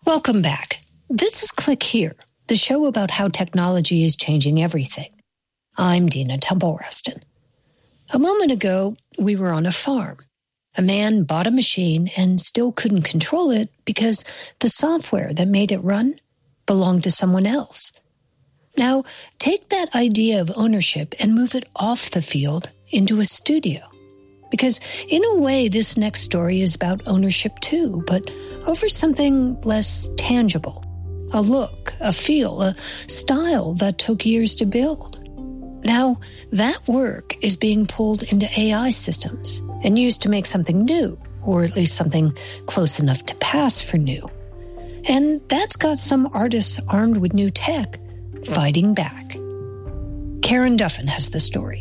Welcome back. This is Click Here, the show about how technology is changing everything. I'm Dina Temple-Rustin. A moment ago, we were on a farm. A man bought a machine and still couldn't control it because the software that made it run belonged to someone else. Now, take that idea of ownership and move it off the field into a studio. Because in a way, this next story is about ownership too, but over something less tangible. A look, a feel, a style that took years to build. Now, that work is being pulled into AI systems and used to make something new, or at least something close enough to pass for new. And that's got some artists armed with new tech fighting back. Karen Duffin has the story.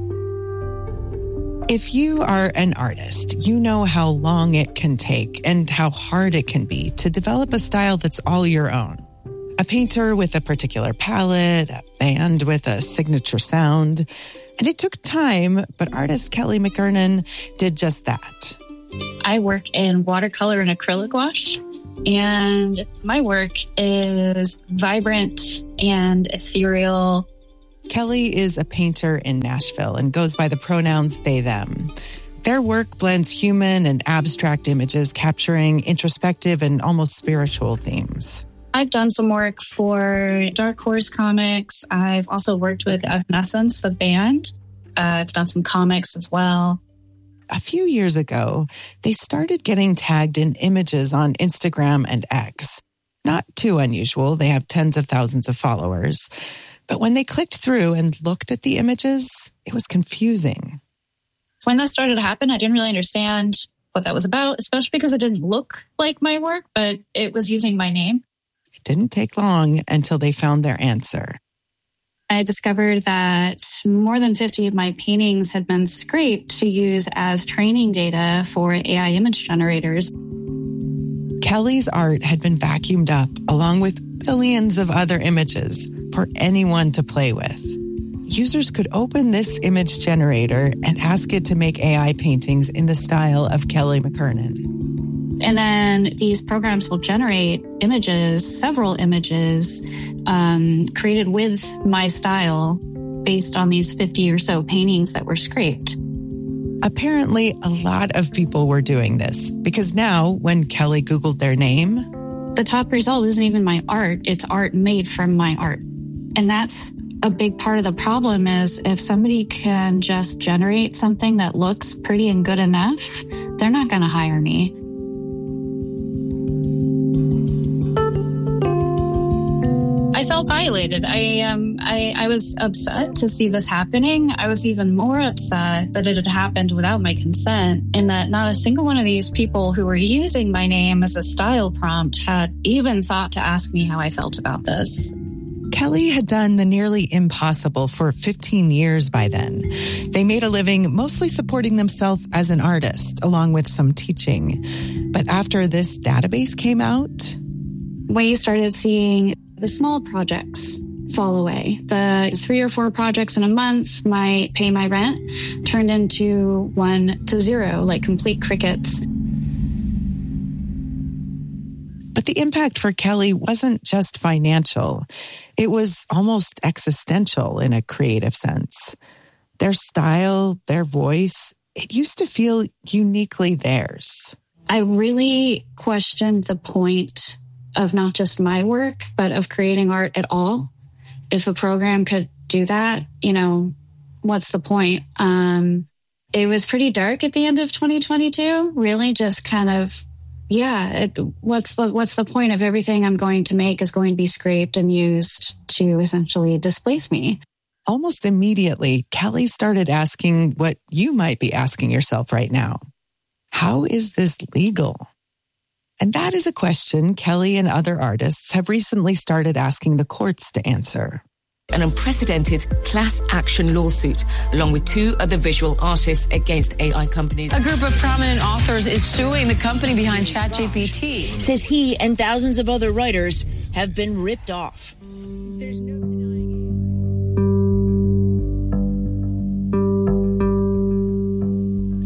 If you are an artist, you know how long it can take and how hard it can be to develop a style that's all your own. A painter with a particular palette, a band with a signature sound. And it took time, but artist Kelly McKernan did just that. I work in watercolor and acrylic wash, and my work is vibrant and ethereal. Kelly is a painter in Nashville and goes by the pronouns they, them. Their work blends human and abstract images, capturing introspective and almost spiritual themes. I've done some work for Dark Horse Comics. I've also worked with Evanescence, the band. I've done some comics as well. A few years ago, they started getting tagged in images on Instagram and X. Not too unusual. They have tens of thousands of followers. But when they clicked through and looked at the images, it was confusing. When that started to happen, I didn't really understand what that was about, especially because it didn't look like my work, but it was using my name. It didn't take long until they found their answer. I discovered that more than 50 of my paintings had been scraped to use as training data for AI image generators. Kelly's art had been vacuumed up along with billions of other images for anyone to play with. Users could open this image generator and ask it to make AI paintings in the style of Kelly McKernan. And then these programs will generate images, several images, created with my style based on these 50 or so paintings that were scraped. Apparently, a lot of people were doing this because now when Kelly Googled their name, the top result isn't even my art. It's art made from my art. And that's a big part of the problem is if somebody can just generate something that looks pretty and good enough, they're not going to hire me. I felt violated. I was upset to see this happening. I was even more upset that it had happened without my consent and that not a single one of these people who were using my name as a style prompt had even thought to ask me how I felt about this. Kelly had done the nearly impossible for 15 years by then. They made a living mostly supporting themselves as an artist, along with some teaching. But after this database came out, we started seeing the small projects fall away. The 3 or 4 projects in a month might pay my rent turned into 1 to 0, like complete crickets. But the impact for Kelly wasn't just financial. It was almost existential in a creative sense. Their style, their voice, it used to feel uniquely theirs. I really questioned the point of not just my work, but of creating art at all. If a program could do that, what's the point? It was pretty dark at the end of 2022, really just kind of, what's the point of everything I'm going to make is going to be scraped and used to essentially displace me. Almost immediately, Kelly started asking what you might be asking yourself right now. How is this legal? And that is a question Kelly and other artists have recently started asking the courts to answer. An unprecedented class action lawsuit, along with 2 other visual artists against AI companies. A group of prominent authors is suing the company behind ChatGPT. Says he and thousands of other writers have been ripped off. There's no denying it.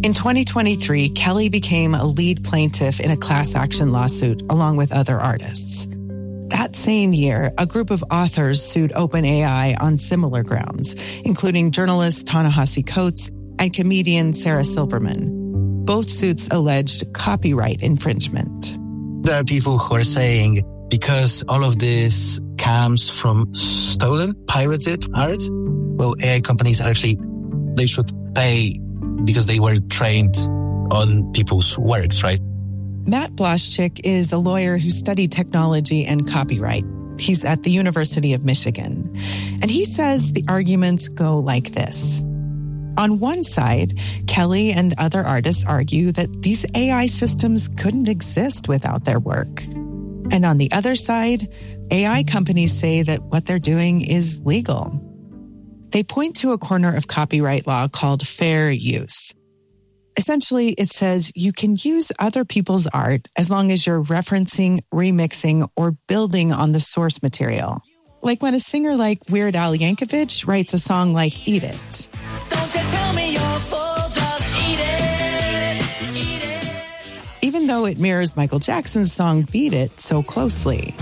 In 2023, Kelly became a lead plaintiff in a class action lawsuit along with other artists. That same year, a group of authors sued OpenAI on similar grounds, including journalist Ta-Nehisi Coates and comedian Sarah Silverman. Both suits alleged copyright infringement. There are people who are saying because all of this comes from stolen, pirated art, well, AI companies they should pay because they were trained on people's works, right? Matt Blaszczyk is a lawyer who studied technology and copyright. He's at the University of Michigan. And he says the arguments go like this. On one side, Kelly and other artists argue that these AI systems couldn't exist without their work. And on the other side, AI companies say that what they're doing is legal. They point to a corner of copyright law called fair use. Essentially, it says you can use other people's art as long as you're referencing, remixing, or building on the source material. Like when a singer like Weird Al Yankovic writes a song like Eat It. Don't you tell me you're full, just eat it. Eat it. Even though it mirrors Michael Jackson's song Beat It so closely.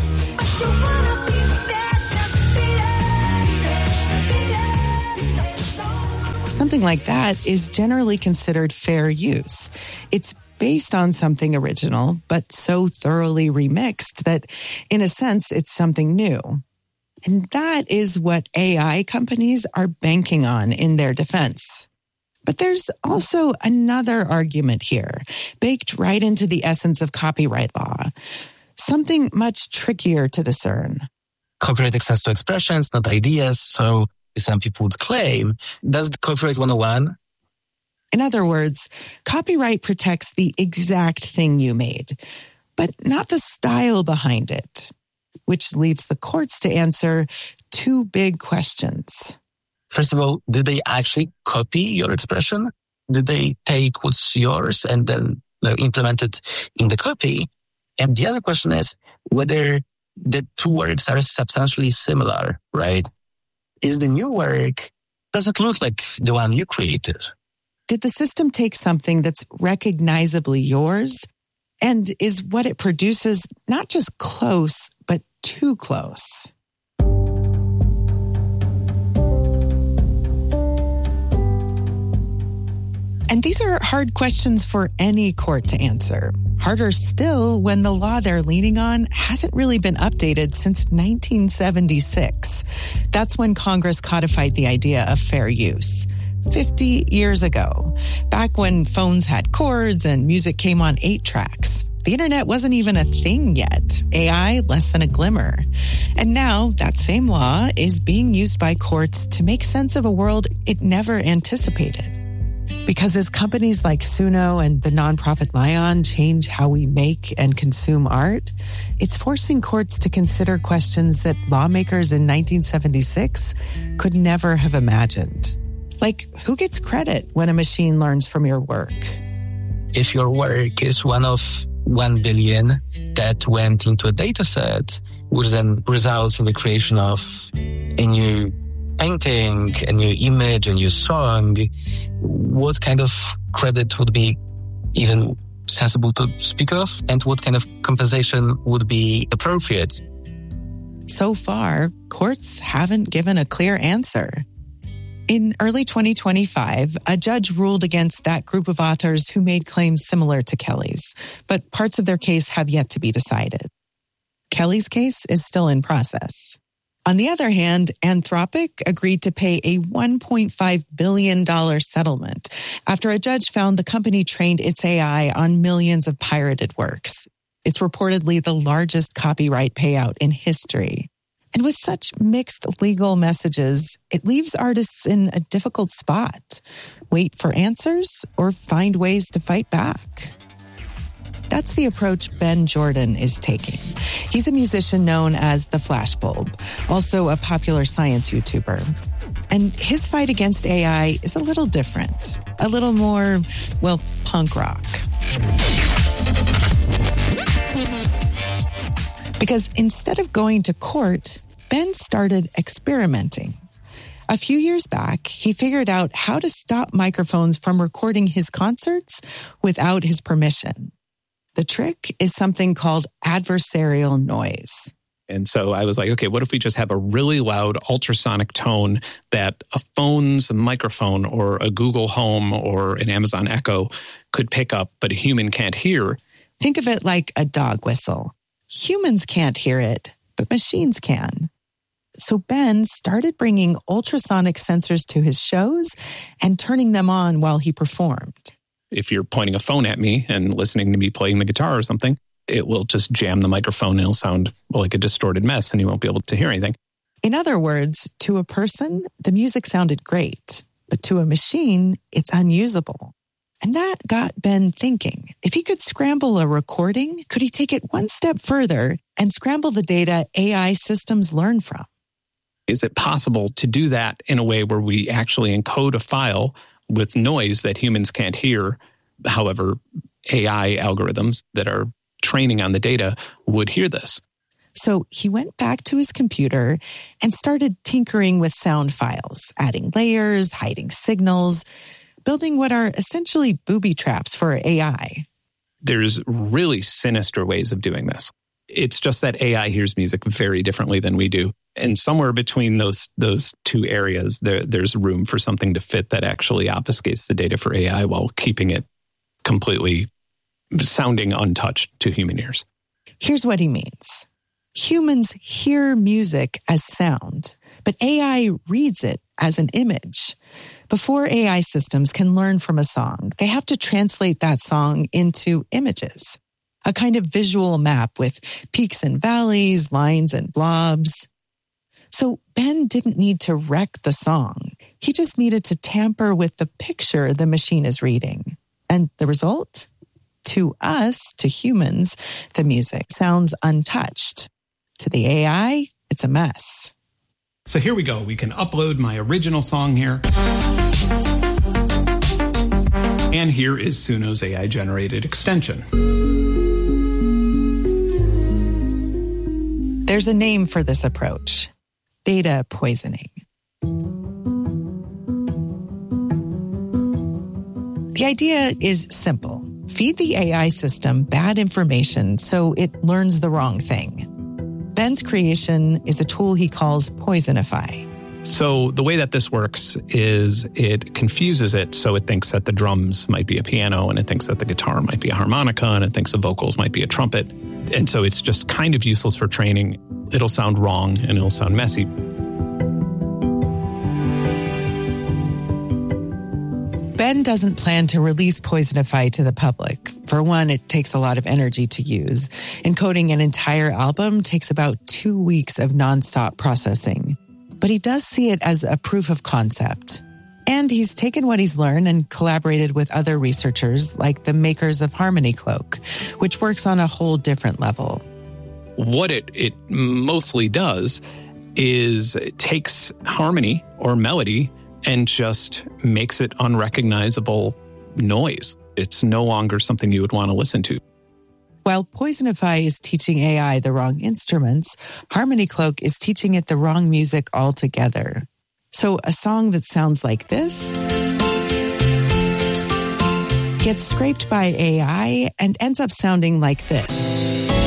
Something like that is generally considered fair use. It's based on something original, but so thoroughly remixed that, in a sense, it's something new. And that is what AI companies are banking on in their defense. But there's also another argument here, baked right into the essence of copyright law, something much trickier to discern. Copyright extends to expressions, not ideas, so some people would claim, does the Copyright 101? In other words, copyright protects the exact thing you made, but not the style behind it, which leaves the courts to answer two big questions. First of all, did they actually copy your expression? Did they take what's yours and then implement it in the copy? And the other question is whether the two works are substantially similar, right? Is the new work, does it look like the one you created? Did the system take something that's recognizably yours? And is what it produces not just close, but too close? And these are hard questions for any court to answer. Harder still when the law they're leaning on hasn't really been updated since 1976. That's when Congress codified the idea of fair use. 50 years ago, back when phones had cords and music came on 8 tracks. The internet wasn't even a thing yet. AI, less than a glimmer. And now that same law is being used by courts to make sense of a world it never anticipated. Because as companies like Suno and the nonprofit Lion change how we make and consume art, it's forcing courts to consider questions that lawmakers in 1976 could never have imagined. Like, who gets credit when a machine learns from your work? If your work is one of 1 billion that went into a data set, which then results in the creation of a new painting, a new image, a new song, what kind of credit would be even sensible to speak of? And what kind of compensation would be appropriate? So far, courts haven't given a clear answer. In early 2025, a judge ruled against that group of authors who made claims similar to Kelly's, but parts of their case have yet to be decided. Kelly's case is still in process. On the other hand, Anthropic agreed to pay a $1.5 billion settlement after a judge found the company trained its AI on millions of pirated works. It's reportedly the largest copyright payout in history. And with such mixed legal messages, it leaves artists in a difficult spot. Wait for answers or find ways to fight back. That's the approach Ben Jordan is taking. He's a musician known as the Flashbulb, also a popular science YouTuber. And his fight against AI is a little different, a little more, well, punk rock. Because instead of going to court, Ben started experimenting. A few years back, he figured out how to stop microphones from recording his concerts without his permission. The trick is something called adversarial noise. And so I was like, okay, what if we just have a really loud ultrasonic tone that a phone's microphone or a Google Home or an Amazon Echo could pick up, but a human can't hear? Think of it like a dog whistle. Humans can't hear it, but machines can. So Ben started bringing ultrasonic sensors to his shows and turning them on while he performed. If you're pointing a phone at me and listening to me playing the guitar or something, it will just jam the microphone and it'll sound like a distorted mess and you won't be able to hear anything. In other words, to a person, the music sounded great, but to a machine, it's unusable. And that got Ben thinking. If he could scramble a recording, could he take it one step further and scramble the data AI systems learn from? Is it possible to do that in a way where we actually encode a file with noise that humans can't hear? However, AI algorithms that are training on the data would hear this. So he went back to his computer and started tinkering with sound files, adding layers, hiding signals, building what are essentially booby traps for AI. There's really sinister ways of doing this. It's just that AI hears music very differently than we do. And somewhere between those two areas, there's room for something to fit that actually obfuscates the data for AI while keeping it completely sounding untouched to human ears. Here's what he means. Humans hear music as sound, but AI reads it as an image. Before AI systems can learn from a song, they have to translate that song into images, a kind of visual map with peaks and valleys, lines and blobs. So Ben didn't need to wreck the song. He just needed to tamper with the picture the machine is reading. And the result? To us, to humans, the music sounds untouched. To the AI, it's a mess. So here we go. We can upload my original song here. And here is Suno's AI-generated extension. There's a name for this approach: data poisoning. The idea is simple. Feed the AI system bad information so it learns the wrong thing. Ben's creation is a tool he calls Poisonify. So the way that this works is it confuses it so it thinks that the drums might be a piano and it thinks that the guitar might be a harmonica and it thinks the vocals might be a trumpet. And so it's just kind of useless for training. It'll sound wrong and it'll sound messy. Ben doesn't plan to release Poisonify to the public. For one, it takes a lot of energy to use. Encoding an entire album takes about 2 weeks of nonstop processing. But he does see it as a proof of concept. And he's taken what he's learned and collaborated with other researchers like the makers of Harmony Cloak, which works on a whole different level. What it mostly does is it takes harmony or melody and just makes it unrecognizable noise. It's no longer something you would want to listen to. While Poisonify is teaching AI the wrong instruments, Harmony Cloak is teaching it the wrong music altogether. So a song that sounds like this gets scraped by AI and ends up sounding like this.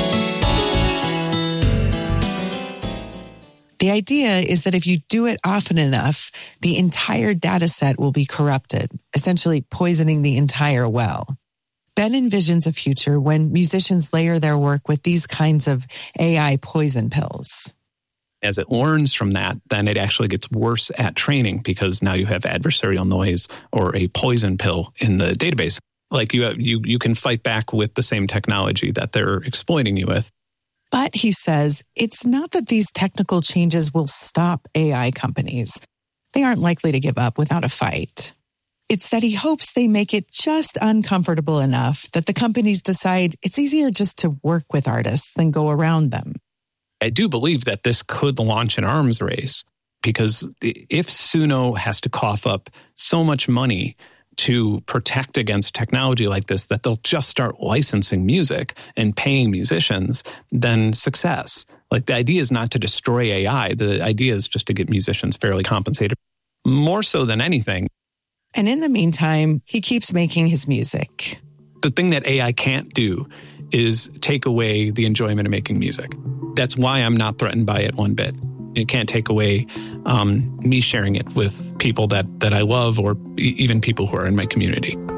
The idea is that if you do it often enough, the entire data set will be corrupted, essentially poisoning the entire well. Ben envisions a future when musicians layer their work with these kinds of AI poison pills. As it learns from that, then it actually gets worse at training because now you have adversarial noise or a poison pill in the database. Like you can fight back with the same technology that they're exploiting you with. But he says it's not that these technical changes will stop AI companies. They aren't likely to give up without a fight. It's that he hopes they make it just uncomfortable enough that the companies decide it's easier just to work with artists than go around them. I do believe that this could launch an arms race because if Suno has to cough up so much money to protect against technology like this, that they'll just start licensing music and paying musicians, then success. Like the idea is not to destroy AI. The idea is just to get musicians fairly compensated. more so than anything. And in the meantime, he keeps making his music. The thing that AI can't do is take away the enjoyment of making music. That's why I'm not threatened by it one bit. It can't take away me sharing it with people that I love, or even people who are in my community.